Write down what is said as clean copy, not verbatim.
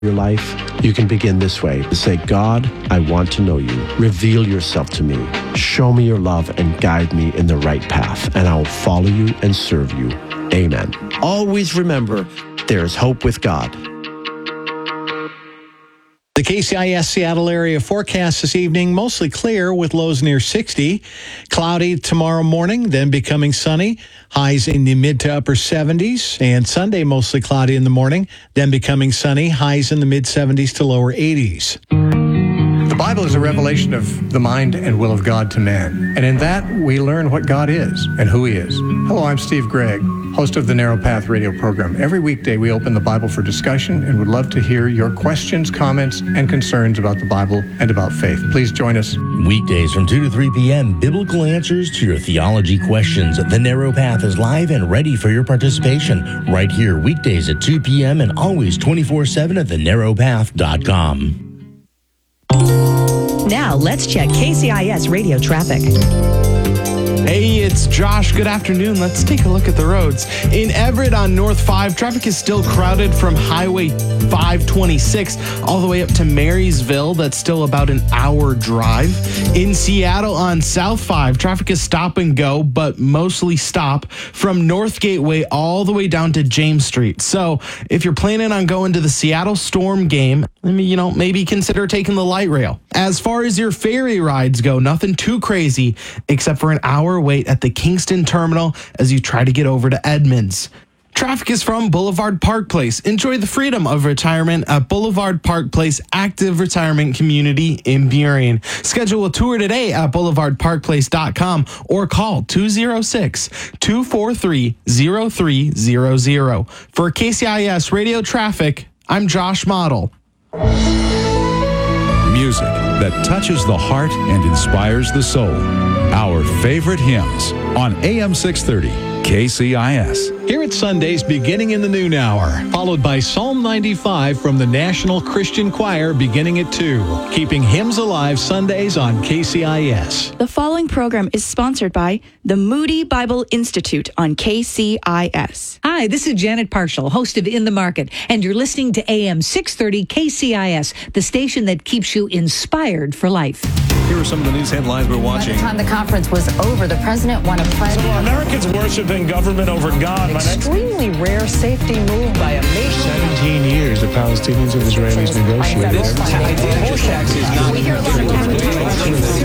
your life, you can begin this way. Say, God, I want to know you. Reveal yourself to me. Show me your love and guide me in the right path, and I will follow you and serve you. Amen. Always remember, there is hope with God. The KCIS Seattle area forecast this evening, mostly clear with lows near 60. Cloudy tomorrow morning, then becoming sunny. Highs in the mid to upper 70s. And Sunday, mostly cloudy in the morning, then becoming sunny. Highs in the mid 70s to lower 80s. The Bible is a revelation of the mind and will of God to man. And in that, we learn what God is and who He is. Hello, I'm Steve Gregg, host of the Narrow Path radio program. Every weekday, we open the Bible for discussion and would love to hear your questions, comments, and concerns about the Bible and about faith. Please join us. Weekdays from 2 to 3 p.m., biblical answers to your theology questions. The Narrow Path is live and ready for your participation right here, weekdays at 2 p.m. and always 24/7 at thenarrowpath.com. Now, let's check KCIS radio traffic. Hey, it's Josh. Good afternoon. Let's take a look at the roads. In Everett on North 5, traffic is still crowded from Highway 526 all the way up to Marysville. That's still about an hour drive. In Seattle on South 5, traffic is stop and go, but mostly stop from North Gateway all the way down to James Street. So if you're planning on going to the Seattle Storm game, maybe consider taking the light rail. As far as your ferry rides go, nothing too crazy except for an hour wait at the Kingston terminal as you try to get over to Edmonds. Traffic is from Boulevard Park Place. Enjoy the freedom of retirement at Boulevard Park Place Active Retirement Community in Burien. Schedule a tour today at boulevardparkplace.com or call 206-243-0300. For KCIS Radio Traffic, I'm Josh Model. Music that touches the heart and inspires the soul. Our favorite hymns on AM 630 KCIS. Here at Sundays, beginning in the noon hour, followed by Psalm 95 from the National Christian Choir beginning at 2. Keeping hymns alive Sundays on KCIS. The following program is sponsored by the Moody Bible Institute on KCIS. Hi, this is Janet Parshall, host of In the Market, and you're listening to AM 630 KCIS, the station that keeps you inspired for life. Here are some of the news headlines we're watching. By the time the conference was over, the president won a pledge. So Americans worshiping government over God. Extremely rare safety move by a nation. 17 years the Palestinians and Israelis negotiated.